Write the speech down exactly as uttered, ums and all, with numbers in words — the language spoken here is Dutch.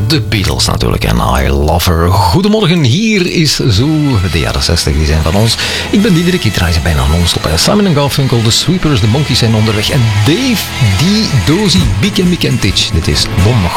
de Beatles natuurlijk en I Love Her. Goedemorgen, hier is zo de jaren zestig, die zijn van ons. Ik ben Diederik, ik draai ze bijna non-stop. Simon en Garfunkel, de Sweepers, de Monkeys zijn onderweg en Dave, die Dozy, Big en Mick en Titch. Dit is Bon